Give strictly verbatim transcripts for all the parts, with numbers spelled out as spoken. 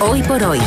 Hoy por hoy.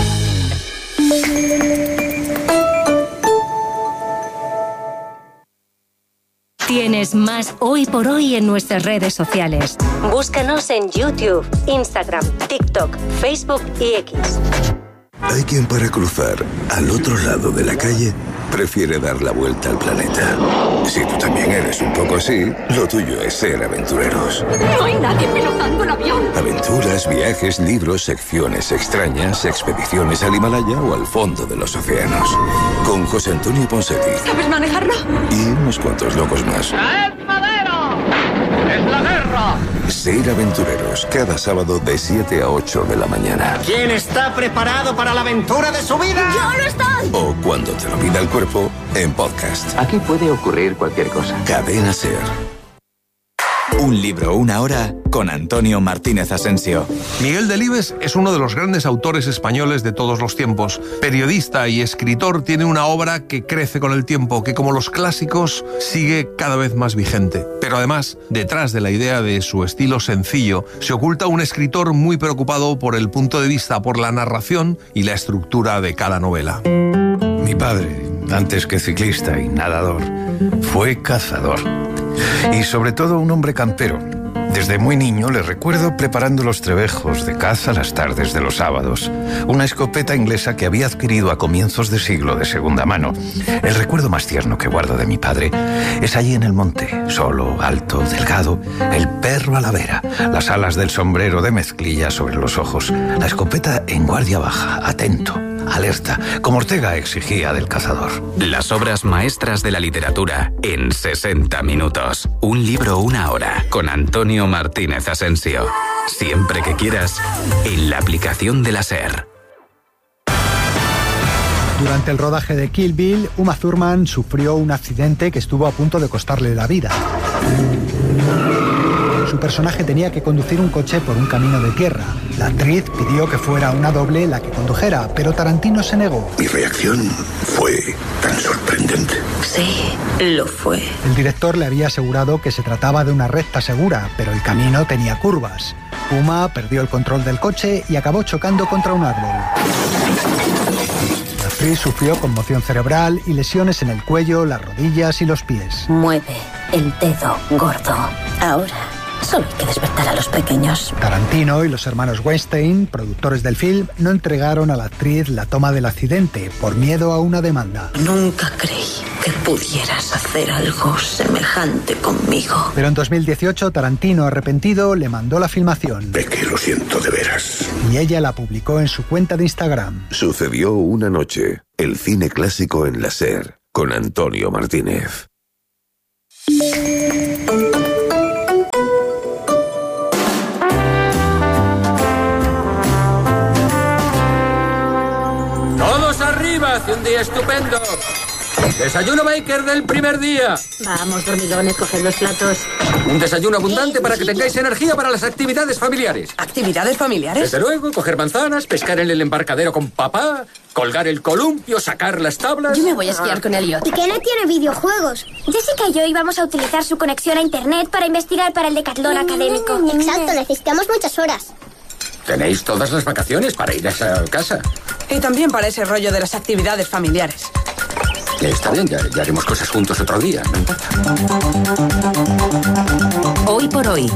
Tienes más Hoy por Hoy en nuestras redes sociales. Búscanos en YouTube, Instagram, TikTok, Facebook y X. Hay quien para cruzar al otro lado de la calle prefiere dar la vuelta al planeta. Si tú también eres un poco así, lo tuyo es ser aventureros. No hay nadie pilotando el avión. Aventuras, viajes, libros, secciones extrañas, expediciones al Himalaya o al fondo de los océanos. Con José Antonio Ponseti. ¿Sabes manejarlo? Y unos cuantos locos más. ¡Traed madera! ¡Es la guerra! Ser aventureros, cada sábado de siete a ocho de la mañana. ¿Quién está preparado para la aventura de su vida? ¡Yo no estoy! O cuando te lo pida el cuerpo, en podcast. Aquí puede ocurrir cualquier cosa. Cadena Ser. Un libro, una hora, con Antonio Martínez Asensio. Miguel Delibes es uno de los grandes autores españoles de todos los tiempos. Periodista y escritor, tiene una obra que crece con el tiempo, que como los clásicos sigue cada vez más vigente. Pero además, detrás de la idea de su estilo sencillo, se oculta un escritor muy preocupado por el punto de vista, por la narración y la estructura de cada novela. Mi padre, antes que ciclista y nadador, fue cazador. Y sobre todo un hombre campero. Desde muy niño le recuerdo preparando los trebejos de caza las tardes de los sábados. Una escopeta inglesa que había adquirido a comienzos de siglo de segunda mano. El recuerdo más tierno que guardo de mi padre es allí en el monte, solo, alto, delgado, el perro a la vera, las alas del sombrero de mezclilla sobre los ojos, la escopeta en guardia baja, atento, alerta, como Ortega exigía del cazador. Las obras maestras de la literatura en sesenta minutos. Un libro, una hora, con Antonio Martínez Asensio. Siempre que quieras, en la aplicación de la SER. Durante el rodaje de Kill Bill, Uma Thurman sufrió un accidente que estuvo a punto de costarle la vida. Su personaje tenía que conducir un coche por un camino de tierra. La actriz pidió que fuera una doble la que condujera, pero Tarantino se negó. Mi reacción fue tan sorprendente. Sí, lo fue. El director le había asegurado que se trataba de una recta segura, pero el camino tenía curvas. Uma perdió el control del coche y acabó chocando contra un árbol. La actriz sufrió conmoción cerebral y lesiones en el cuello, las rodillas y los pies. Mueve el dedo gordo. Ahora solo hay que despertar a los pequeños. Tarantino y los hermanos Weinstein, productores del film, no entregaron a la actriz la toma del accidente por miedo a una demanda. Nunca creí que pudieras hacer algo semejante conmigo. Pero en dos mil dieciocho, Tarantino, arrepentido, le mandó la filmación. De que lo siento de veras. Y ella la publicó en su cuenta de Instagram. Sucedió una noche. El cine clásico en la SER, con Antonio Martínez. ¡Todos arriba! ¡Hace un día estupendo! ¡Desayuno Baker del primer día! Vamos, dormilones, coged los platos. Un desayuno abundante para que tengáis energía para las actividades familiares. ¿Actividades familiares? Desde luego, coger manzanas, pescar en el embarcadero con papá, colgar el columpio, sacar las tablas... Yo me voy a esquiar con Elliot. ¿Y que no tiene videojuegos? Jessica y yo íbamos a utilizar su conexión a internet para investigar para el decatlón académico. Exacto, necesitamos muchas horas. Tenéis todas las vacaciones para ir a esa casa. Y también para ese rollo de las actividades familiares. Está bien, ya, ya haremos cosas juntos otro día, no importa. Hoy por hoy.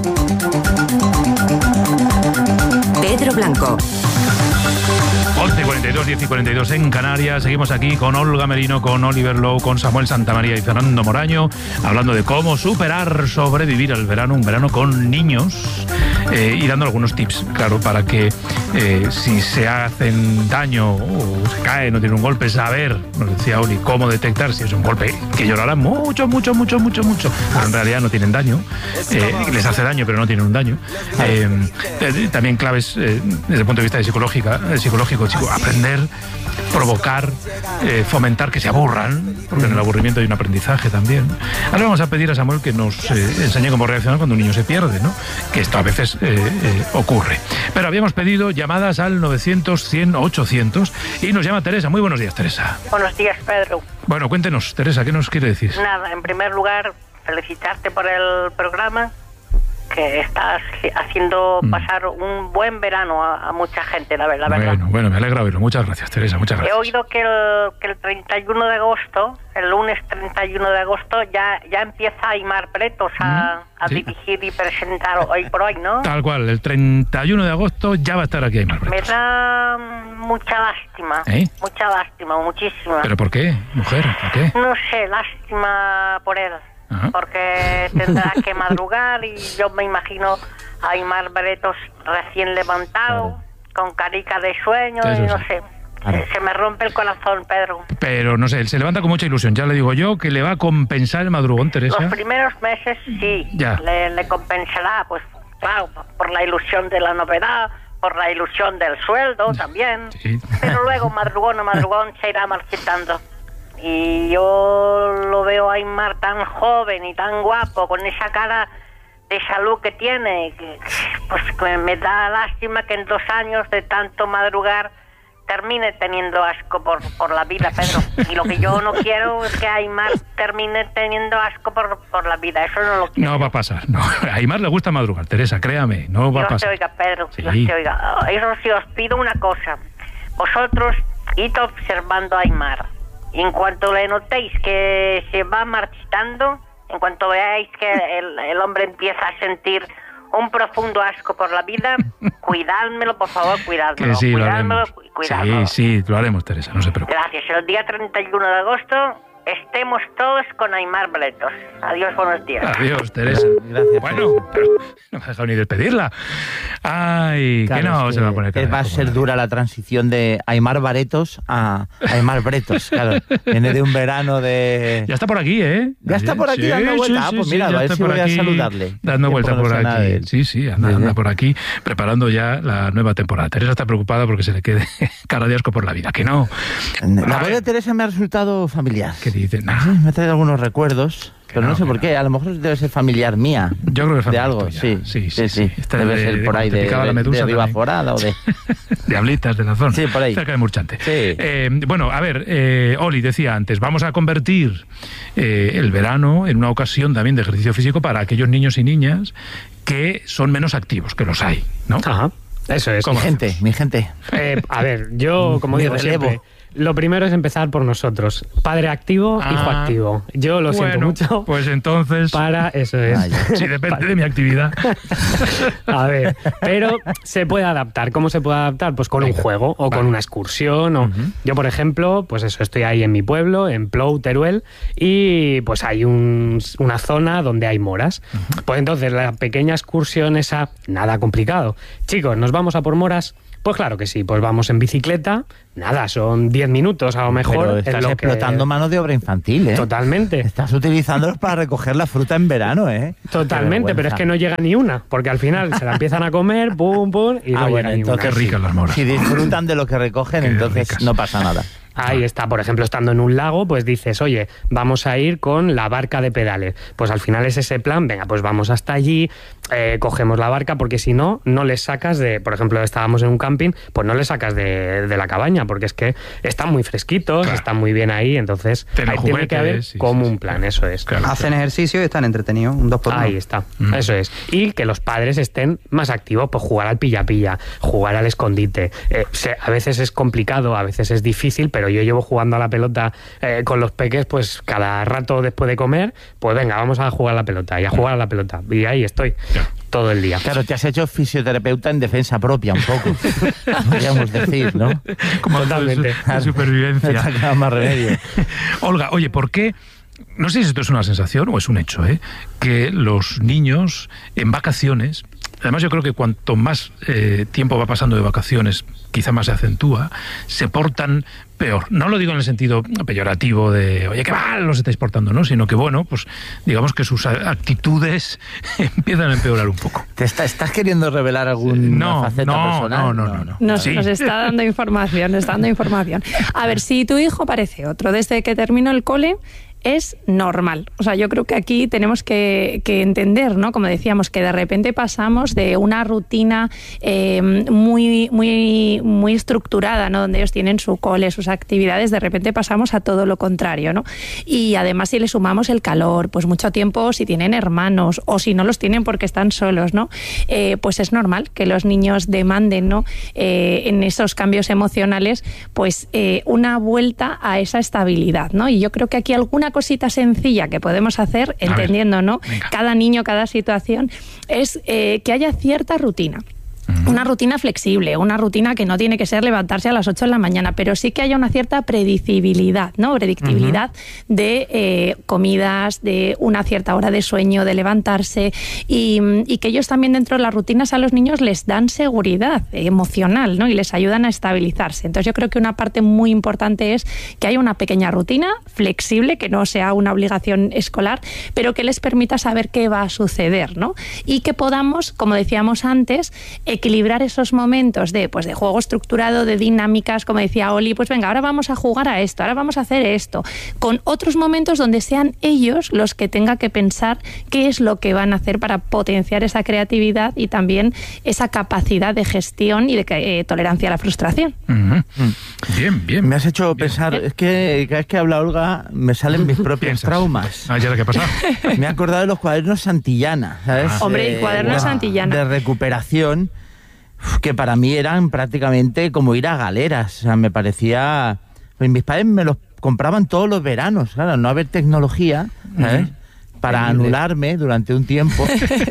Pedro Blanco. once y cuarenta y dos, diez y cuarenta y dos en Canarias. Seguimos aquí con Olga Merino, con Oliver Lowe, con Samuel Santamaría y Fernando Moraño, hablando de cómo superar, sobrevivir al verano, un verano con niños, eh, y dando algunos tips, claro, para que eh, si se hacen daño o se caen o tienen un golpe, saber, nos decía Oli, cómo detectar si es un golpe que llorarán mucho, mucho, mucho, mucho, mucho, pero en realidad no tienen daño, eh, les hace daño pero no tienen un daño. Eh, eh, también claves eh, desde el punto de vista de psicológica, eh, psicológico, chico, aprender, provocar, eh, fomentar que se aburran, porque en el aburrimiento hay un aprendizaje también. Ahora vamos a pedir a Samuel que nos eh, enseñe cómo reaccionar cuando un niño se pierde, ¿no? Que esto a veces eh, eh, ocurre. Pero habíamos pedido llamadas al novecientos, cien, ochocientos y nos llama Teresa. Muy buenos días, Teresa. Buenos días, Pedro. Bueno, cuéntenos, Teresa, ¿qué nos quiere decir? Nada, en primer lugar, felicitarte por el programa, que estás haciendo pasar un buen verano a, a mucha gente, la verdad. Bueno, verdad. bueno, me alegra oírlo. Muchas gracias, Teresa, muchas gracias. He oído que el, que el treinta y uno de agosto, el lunes treinta y uno de agosto, ya, ya empieza Aimar Bretos a, a sí. dirigir y presentar Hoy por Hoy, ¿no? Tal cual, el treinta y uno de agosto ya va a estar aquí Aimar Bretos. Me da mucha lástima, ¿Eh? mucha lástima, muchísima. ¿Pero por qué, mujer? ¿Por qué? No sé, lástima por él. Ajá. Porque tendrá que madrugar y yo me imagino a Aimar Bretos recién levantado, claro, con carica de sueño, y no sí. sé. Claro. Se, se me rompe el corazón, Pedro. Pero no sé, él se levanta con mucha ilusión, ya le digo yo, que le va a compensar el madrugón, Teresa. Los primeros meses sí, ya. Le, le compensará, pues claro, por la ilusión de la novedad, por la ilusión del sueldo también. Sí. Pero luego, madrugón o madrugón, se irá marchitando. Y yo lo veo a Aimar tan joven y tan guapo, con esa cara de salud que tiene, que, pues que me da lástima que en dos años de tanto madrugar termine teniendo asco por, por la vida, Pedro. Y lo que yo no quiero es que Aimar termine teniendo asco por, por la vida, eso no lo quiero. No va a pasar, no. A Aimar le gusta madrugar, Teresa, créame, no va Dios a pasar. Dios te oiga, Pedro, sí. Dios te oiga. Eso sí, os pido una cosa. Vosotros, id observando a Aimar. Y en cuanto le notéis que se va marchitando, en cuanto veáis que el, el hombre empieza a sentir un profundo asco por la vida, cuidádmelo, por favor, cuidádmelo. Que sí, cuidádmelo, lo haremos. cuidádmelo. Sí, sí, lo haremos, Teresa, no se preocupe. Gracias. El día treinta y uno de agosto estemos todos con Aimar Bretos. Adiós, buenos días. Adiós, Teresa. Gracias. Bueno, pero no me ha dejado ni despedirla. Ay, claro, que no es se va a poner cara. Va a ser como dura la transición de Aimar Baretos a Aimar Bretos, claro. Viene de un verano de... Ya está por aquí, ¿eh? Ya está por aquí sí, dando vueltas. Sí, ah, pues sí, mira, sí, a ver si voy a saludarle. Dando vueltas por no aquí. Sí, sí, anda, sí, anda sí. por aquí, preparando ya la nueva temporada. Teresa está preocupada porque se le quede cara de asco por la vida. Que no. La voz de Teresa me ha resultado familiar. ¿Qué dice? Nah. Sí, me ha traído algunos recuerdos. Pero no, no sé por no. qué, a lo mejor debe ser familiar mía. Yo creo que es familiar de algo, tuya. sí. Sí, sí, sí. sí. Debe de, ser por ahí de, de, medusa de Ribaforada o de... Diablitas de la zona. Sí, por ahí. Cerca de Murchante. Sí. Eh, bueno, a ver, eh, Oli decía antes, vamos a convertir eh, el verano en una ocasión también de ejercicio físico para aquellos niños y niñas que son menos activos, que los hay, ¿no? Ajá, eso es. Mi gente, mi gente. Eh, a ver, yo, como mi digo relevo. siempre... Lo primero es empezar por nosotros. Padre activo, ah, hijo activo. Yo lo bueno, siento mucho. Pues entonces... Para, eso es. Sí, depende para. de mi actividad. A ver, pero se puede adaptar. ¿Cómo se puede adaptar? Pues con Venga. un juego o vale. con una excursión. O... Uh-huh. Yo, por ejemplo, pues eso, estoy ahí en mi pueblo, en Plou, Teruel, y pues hay un, una zona donde hay moras. Uh-huh. Pues entonces la pequeña excursión esa, nada complicado. Chicos, ¿nos vamos a por moras? Pues claro que sí, pues vamos en bicicleta, nada, son diez minutos a lo mejor. Pero estás lo explotando que... mano de obra infantil, ¿eh? Totalmente. Estás utilizándolos para recoger la fruta en verano, ¿eh? Totalmente, pero es que no llega ni una, porque al final se la empiezan a comer, pum, pum, y ah, no bueno, llega ni una. Qué ricas las moras. Si disfrutan de lo que recogen, Qué entonces ricas. No pasa nada. Ahí está, por ejemplo, estando en un lago, pues dices, oye, vamos a ir con la barca de pedales. Pues al final es ese plan, venga, pues vamos hasta allí, eh, cogemos la barca, porque si no, no les sacas de, por ejemplo, estábamos en un camping, pues no les sacas de, de la cabaña, porque es que están muy fresquitos, claro. están muy bien ahí, entonces Ten ahí juguetes, tiene que haber sí, como sí, un plan, eso es. Claro, Hacen claro. ejercicio y están entretenidos, un dos por uno. Ahí está, mm. eso es. Y que los padres estén más activos, pues jugar al pilla-pilla, jugar al escondite. Eh, se, a veces es complicado, a veces es difícil, pero yo llevo jugando a la pelota eh, con los peques, pues cada rato después de comer, pues venga, vamos a jugar a la pelota y a jugar a la pelota. Y ahí estoy, yeah. todo el día. Claro, te has hecho fisioterapeuta en defensa propia un poco, podríamos decir, ¿no? Como totalmente. De supervivencia. No te más remedio. Olga, oye, ¿por qué? No sé si esto es una sensación o es un hecho, ¿eh? Que los niños en vacaciones, además yo creo que cuanto más eh, tiempo va pasando de vacaciones, quizá más se acentúa, se portan peor. No lo digo en el sentido peyorativo de, oye, qué mal los estáis portando, ¿no? Sino que, bueno, pues digamos que sus actitudes empiezan a empeorar un poco. ¿Te está, estás queriendo revelar alguna no, faceta no, personal? No, no, no. no. Nos, sí. nos está dando información, nos está dando información. A ver, si tu hijo parece otro, desde que terminó el cole, es normal. O sea, yo creo que aquí tenemos que, que entender, ¿no? Como decíamos, que de repente pasamos de una rutina eh, muy, muy, muy estructurada, ¿no? Donde ellos tienen su cole, sus actividades, de repente pasamos a todo lo contrario, ¿no? Y además, si le sumamos el calor, pues mucho tiempo, si tienen hermanos o si no los tienen porque están solos, ¿no? Eh, pues es normal que los niños demanden, ¿no? Eh, en esos cambios emocionales, pues eh, una vuelta a esa estabilidad, ¿no? Y yo creo que aquí alguna cosita sencilla que podemos hacer, entendiendo, ¿no? Venga. Cada niño, cada situación, es eh, que haya cierta rutina. Una rutina flexible, una rutina que no tiene que ser levantarse a las ocho de la mañana, pero sí que haya una cierta predictibilidad, ¿no? Predictibilidad uh-huh. de eh, comidas, de una cierta hora de sueño, de levantarse y, y que ellos también dentro de las rutinas a los niños les dan seguridad emocional, ¿no? Y les ayudan a estabilizarse. Entonces yo creo que una parte muy importante es que haya una pequeña rutina flexible, que no sea una obligación escolar, pero que les permita saber qué va a suceder, ¿no? Y que podamos, como decíamos antes, equilibrar esos momentos de, pues, de juego estructurado, de dinámicas, como decía Oli, pues venga, ahora vamos a jugar a esto, ahora vamos a hacer esto, con otros momentos donde sean ellos los que tengan que pensar qué es lo que van a hacer para potenciar esa creatividad y también esa capacidad de gestión y de eh, tolerancia a la frustración. Uh-huh. Bien, bien. Me has hecho bien. pensar, es que cada vez que habla Olga me salen mis propios traumas. Ah, ¿ya qué ha pasado? Me he acordado de los cuadernos Santillana, ¿sabes? Ah. Hombre, y cuadernos eh, Santillana. De recuperación, que para mí eran prácticamente como ir a galeras. O sea, me parecía... Pues mis padres me los compraban todos los veranos, claro, no haber tecnología, ¿sabes? Uh-huh. Para anularme durante un tiempo.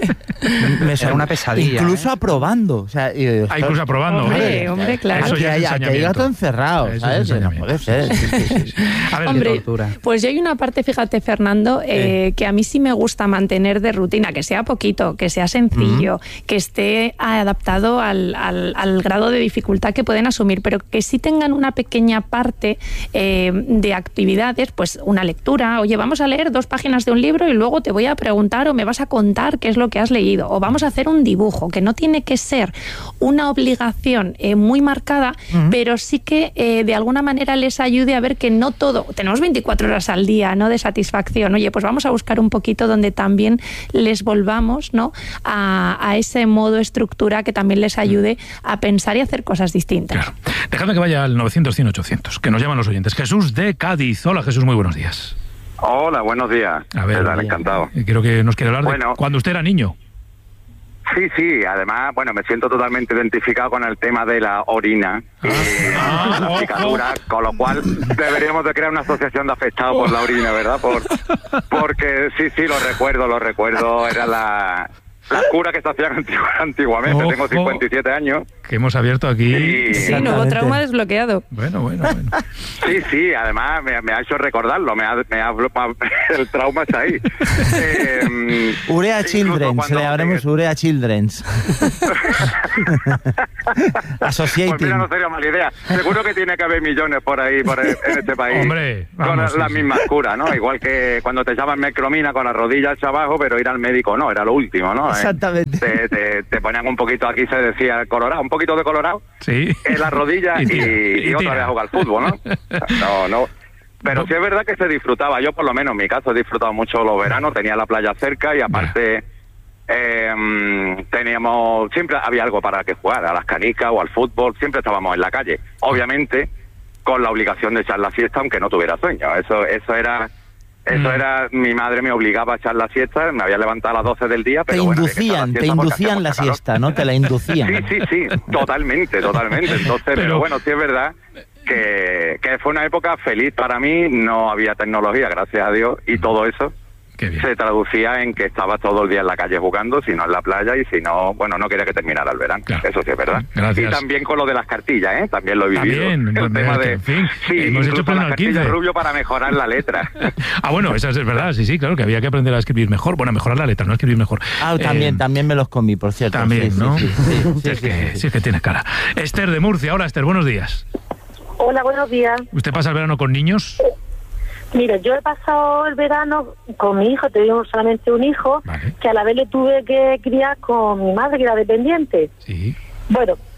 Me Era una pesadilla. Incluso ¿eh? aprobando. O sea, y, ah, incluso aprobando. Hombre, hombre, claro. Eso ya es que hay gato encerrado, eso ¿sabes? Es no puede ser. Sí, sí, sí, sí. A ver, hombre, tortura. Pues yo hay una parte, fíjate, Fernando, eh, eh. que a mí sí me gusta mantener de rutina, que sea poquito, que sea sencillo, uh-huh. que esté adaptado al, al, al grado de dificultad que pueden asumir, pero que sí tengan una pequeña parte eh, de actividades, pues una lectura. Oye, vamos a leer dos páginas de un libro y luego te voy a preguntar o me vas a contar qué es lo que has leído, o vamos a hacer un dibujo, que no tiene que ser una obligación eh, muy marcada, uh-huh. pero sí que eh, de alguna manera les ayude a ver que no todo, tenemos veinticuatro horas al día, ¿no?, de satisfacción. Oye, pues vamos a buscar un poquito donde también les volvamos, ¿no?, a, a ese modo estructura que también les ayude a pensar y hacer cosas distintas. Claro. Dejadme que vaya al novecientos cien ochocientos, que nos llaman los oyentes. Jesús de Cádiz. Hola, Jesús, muy buenos días. Hola, buenos días. A ver, tal, encantado. Creo que nos quiere hablar bueno, de cuando usted era niño. Sí, sí, además, bueno, me siento totalmente identificado con el tema de la orina y ah, la picadura, oh, oh. con lo cual deberíamos de crear una asociación de afectados oh. por la orina, ¿verdad? Por, porque sí, sí, lo recuerdo, lo recuerdo, era la... Las curas que se hacían antiguamente. Ojo, tengo cincuenta y siete años. Que hemos abierto aquí. Y... Sí, nuevo trauma desbloqueado. Bueno, bueno, bueno. Sí, sí, además me, me ha hecho recordarlo. Me ha, me ha, el trauma está ahí. eh, Urea Children's, le llamaremos Urea Children's. Associating. Pues mira, no sería mala idea. Seguro que tiene que haber millones por ahí, por el, en este país. Hombre, vamos, con las sí, mismas sí. curas, ¿no? Igual que cuando te llaman mecromina con la rodilla hacia abajo, pero ir al médico no, era lo último, ¿no? Exactamente. Te, te, te ponían un poquito, aquí se decía colorado, un poquito de colorado sí. en la rodilla y, y, y, y otra vez a jugar al fútbol, ¿no? No, no. Pero no. sí es verdad que se disfrutaba. Yo, por lo menos en mi caso, he disfrutado mucho los veranos. Tenía la playa cerca y aparte eh, teníamos... Siempre había algo para que jugar, a las canicas o al fútbol. Siempre estábamos en la calle. Obviamente, con la obligación de echar la siesta, aunque no tuviera sueño. Eso, eso era... Eso mm. era, mi madre me obligaba a echar la siesta, me había levantado a las doce del día, pero te bueno, inducían, te inducían la siesta, ¿no? Te la inducían. Sí, sí, sí, totalmente, totalmente. Entonces, pero, pero bueno, sí es verdad que, que fue una época feliz para mí, no había tecnología, gracias a Dios, y todo eso se traducía en que estaba todo el día en la calle jugando, si no en la playa, y si no, bueno, no quería que terminara el verano. Claro. Eso sí es verdad. Gracias. Y también con lo de las cartillas, ¿eh? También lo he vivido. También, el tema de... En fin, sí, hemos hecho las cartillas rubio para mejorar la letra. Ah, bueno, eso es verdad, sí, sí, claro, que había que aprender a escribir mejor. Bueno, mejorar la letra, no escribir mejor. Ah, también, eh, también me los comí, por cierto. También, sí, ¿no? Sí, sí, sí, sí, sí, es sí, que, sí. sí, es que tienes cara. Esther de Murcia. Hola, Esther, buenos días. Hola, buenos días. ¿Usted pasa el verano con niños? Mira, yo he pasado el verano con mi hijo, tengo solamente un hijo, vale. que a la vez le tuve que criar con mi madre, que era dependiente. Sí. Bueno,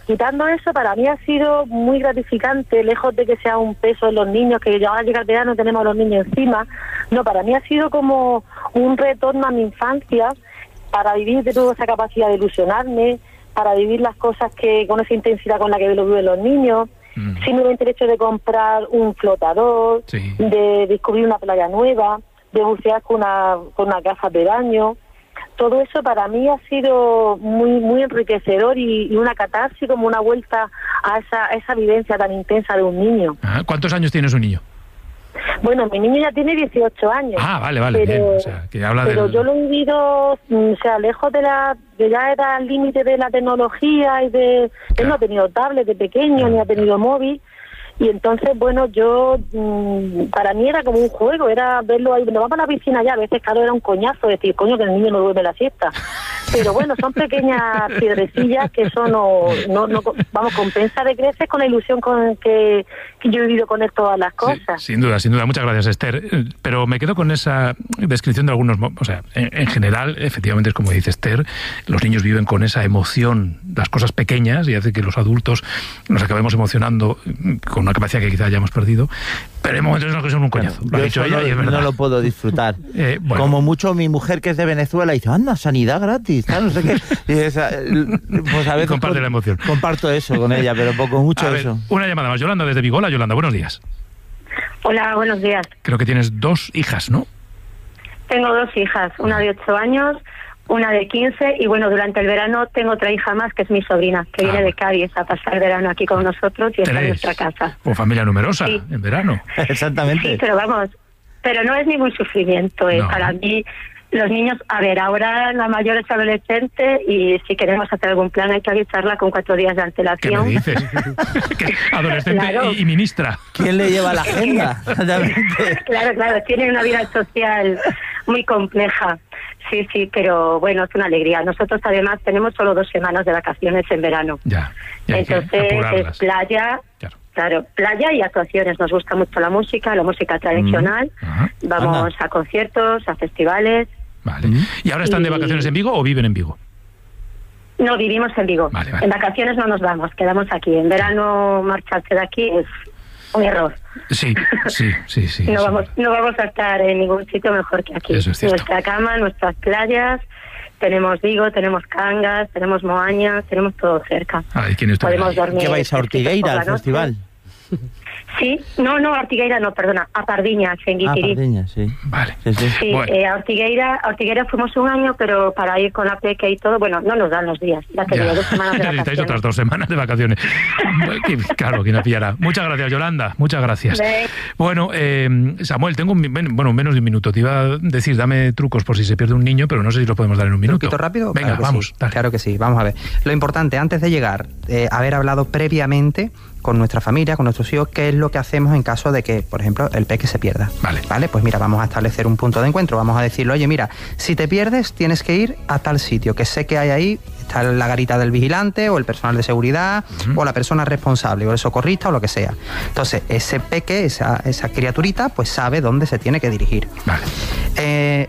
quitando eso, para mí ha sido muy gratificante, lejos de que sea un peso en los niños, que ya ahora llega el verano tenemos a los niños encima. No, para mí ha sido como un retorno a mi infancia, para vivir de toda esa capacidad de ilusionarme, para vivir las cosas que con esa intensidad con la que lo viven los niños. Mm. Simplemente el hecho de comprar un flotador, sí. de descubrir una playa nueva, de bucear con una con una gafas de baño. Todo eso para mí ha sido muy muy enriquecedor y, y una catarsis, como una vuelta a esa, a esa vivencia tan intensa de un niño. Ah, ¿cuántos años tiene su niño? Bueno, mi niño ya tiene dieciocho años. Ah, vale, vale, pero, bien. O sea, que habla pero del... yo lo he vivido, o sea, lejos de la... de ya era el límite de la tecnología y de... Claro. Él no ha tenido tablet de pequeño, claro, ni ha tenido móvil. Y entonces, bueno, yo, mmm, para mí era como un juego, era verlo ahí, nos vamos a la piscina ya, a veces, claro, era un coñazo decir, coño, que el niño no duerme la siesta. Pero bueno, son pequeñas piedrecillas que eso no, no, no, vamos, compensa de creces con la ilusión con que, que yo he vivido con él todas las cosas. Sí, sin duda, sin duda, muchas gracias, Esther. Pero me quedo con esa descripción de algunos, o sea, en, en general, efectivamente es como dice Esther, los niños viven con esa emoción, las cosas pequeñas, y hace que los adultos nos acabemos emocionando con una capacidad que quizá hayamos perdido, pero hay momentos en los que son un coñazo. Lo ha dicho ella y es verdad. No lo puedo disfrutar. Eh, bueno. Como mucho mi mujer, que es de Venezuela, dice, anda, sanidad gratis, no sé qué. Y esa, pues a veces comparte la emoción. Comparto eso con ella, pero poco mucho a ver, eso. Una llamada más. Yolanda, desde Vigo. Hola, Yolanda, buenos días. Hola, buenos días. Creo que tienes dos hijas, ¿no? Tengo dos hijas, una de ocho años, una de quince, y bueno, durante el verano tengo otra hija más, que es mi sobrina, que ah, viene de Cádiz a pasar el verano aquí con nosotros y está en nuestra casa. O familia numerosa, sí, en verano. Exactamente. Sí, pero vamos, pero no es ningún sufrimiento, ¿eh? No. Para mí, los niños, a ver, ahora la mayor es adolescente y si queremos hacer algún plan hay que avisarla con cuatro días de antelación. ¿Qué me dices? Adolescente claro. y, y ministra. ¿Quién le lleva la agenda? Claro, claro, tienen una vida social muy compleja. Sí, sí, pero bueno, es una alegría. Nosotros además tenemos solo dos semanas de vacaciones en verano. Ya. Entonces es playa, claro. claro, playa y actuaciones. Nos gusta mucho la música, la música tradicional. Mm. Vamos Anda. a conciertos, a festivales. Vale. ¿Y ahora están y... de vacaciones en Vigo o viven en Vigo? No, vivimos en Vigo. Vale, vale. En vacaciones no nos vamos, quedamos aquí. En verano marcharse de aquí es un error. Sí, sí, sí, sí. no, vamos, no vamos a estar en ningún sitio mejor que aquí. Eso es cierto. Nuestra cama, nuestras playas, tenemos Vigo, tenemos Cangas, tenemos Moaña, tenemos todo cerca. Ay, ¿quién está Podemos dormir. ¿Qué vais a Ortigueira al festival? Sí, no, no, a Ortigueira no, perdona, a Pardiñas, en Guitirí. Ah, Pardiñas, sí. Vale. Sí, sí. sí bueno. eh, a Ortigueira, a Ortigueira fuimos un año, pero para ir con la peque y todo, bueno, no nos dan los días, ya te digo, dos semanas de vacaciones. Necesitáis otras dos semanas de vacaciones. Claro, ¿quién la pillará? Muchas gracias, Yolanda, muchas gracias. De... Bueno, eh, Samuel, tengo un, bueno, menos de un minuto, te iba a decir, dame trucos por si se pierde un niño, pero no sé si lo podemos dar en un minuto. ¿Un poquito rápido? Venga, claro vamos. Sí. Claro que sí, vamos a ver. Lo importante, antes de llegar, eh, haber hablado previamente con nuestra familia, con nuestros hijos, qué es lo que hacemos en caso de que, por ejemplo, el peque se pierda. Vale. Vale, pues mira, vamos a establecer un punto de encuentro, vamos a decirle, oye, mira, si te pierdes, tienes que ir a tal sitio, que sé que hay ahí, está la garita del vigilante, o el personal de seguridad, uh-huh. o la persona responsable, o el socorrista, o lo que sea. Entonces, ese peque, esa, esa criaturita, pues sabe dónde se tiene que dirigir. Vale. Eh,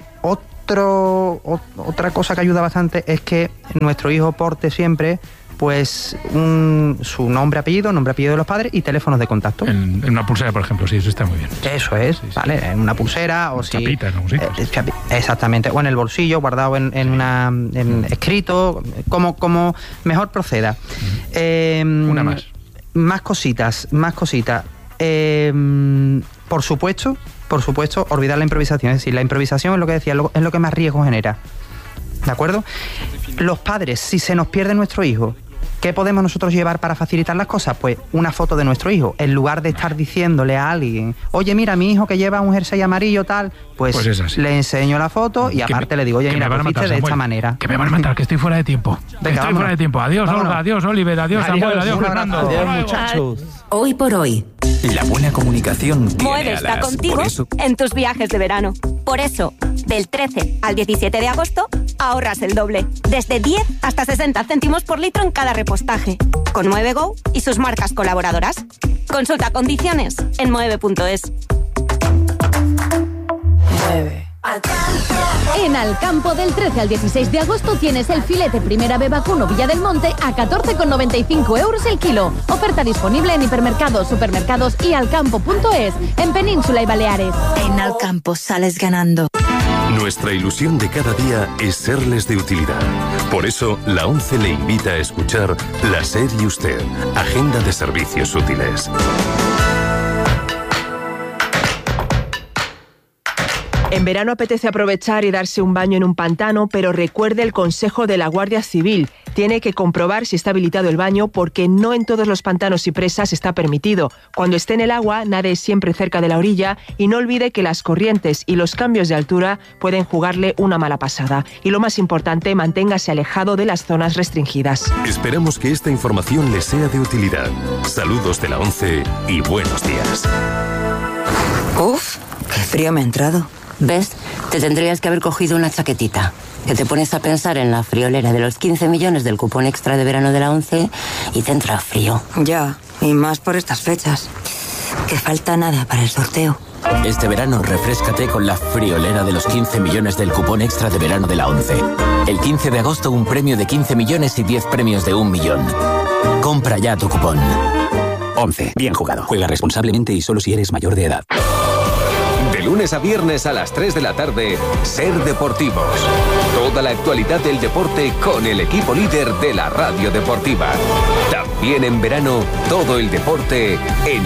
otro, o, otra cosa que ayuda bastante es que nuestro hijo porte siempre pues un, su nombre, apellido, nombre, apellido de los padres y teléfonos de contacto. En, en una pulsera, por ejemplo, sí, eso está muy bien. Eso es, sí, sí. ¿Vale? En una pulsera o si... Chapita, en algún sitio. Eh, chapi, exactamente, o en el bolsillo, guardado en, en una... En escrito, como, como mejor proceda. Uh-huh. Eh, una más. Más cositas, más cositas. Eh, por supuesto, por supuesto, olvidar la improvisación. Es decir, la improvisación es lo que decía, es lo que más riesgo genera. ¿De acuerdo? Los padres, si se nos pierde nuestro hijo, ¿qué podemos nosotros llevar para facilitar las cosas? Pues una foto de nuestro hijo. En lugar de estar diciéndole a alguien, oye, mira, mi hijo que lleva un jersey amarillo, tal, pues, pues le enseño la foto y aparte me, le digo, oye, mira, pues viste de esta manera. Que me van a matar, que estoy fuera de tiempo. Venga, estoy vámonos. fuera de tiempo. Adiós, vámonos. Olga, adiós, Oliver, adiós, adiós Samuel, adiós, Fernando. Adiós, muchachos. Hoy por hoy. La buena comunicación tiene Moeve está alas. contigo eso... en tus viajes de verano. Por eso, del trece al diecisiete de agosto, ahorras el doble. Desde diez hasta sesenta céntimos por litro en cada repostaje. Con Moeve Go y sus marcas colaboradoras. Consulta condiciones en moeve punto es. Mueve. En Alcampo, del trece al dieciséis de agosto, tienes el filete Primera B Vacuno Villa del Monte a catorce con noventa y cinco euros el kilo. Oferta disponible en hipermercados, supermercados y alcampo punto es, en Península y Baleares. En Alcampo sales ganando. Nuestra ilusión de cada día es serles de utilidad. Por eso, la ONCE le invita a escuchar La SER y Usted, Agenda de Servicios Útiles. En verano apetece aprovechar y darse un baño en un pantano, pero recuerde el consejo de la Guardia Civil. Tiene que comprobar si está habilitado el baño porque no en todos los pantanos y presas está permitido. Cuando esté en el agua, nade siempre cerca de la orilla y no olvide que las corrientes y los cambios de altura pueden jugarle una mala pasada. Y lo más importante, manténgase alejado de las zonas restringidas. Esperamos que esta información le sea de utilidad. Saludos de la ONCE y buenos días. Uf, qué frío me ha entrado. ¿Ves? Te tendrías que haber cogido una chaquetita. Que te pones a pensar en la friolera de los quince millones del cupón extra de verano de la ONCE y te entra frío. Ya, y más por estas fechas. Que falta nada para el sorteo. Este verano refréscate con la friolera de los quince millones del cupón extra de verano de la ONCE. El quince de agosto un premio de quince millones y diez premios de un millón. Compra ya tu cupón. ONCE. Bien jugado. Juega responsablemente y solo si eres mayor de edad. De lunes a viernes a las tres de la tarde, Ser Deportivos. Toda la actualidad del deporte con el equipo líder de la radio deportiva. También en verano, todo el deporte en